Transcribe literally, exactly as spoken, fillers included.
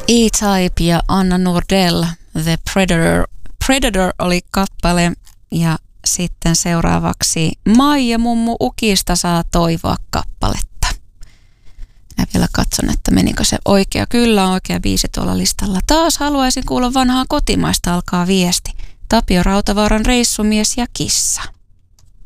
E-Type ja Anna Nordell, The Predator. Predator oli kappale ja sitten seuraavaksi Maija Mummu Ukista saa toivoa kappaletta. Minä vielä katson, että menikö se oikea. Kyllä on oikea biisi tuolla listalla. Taas haluaisin kuulla vanhaa kotimaista, alkaa viesti. Tapio Rautavaaran Reissumies ja kissa.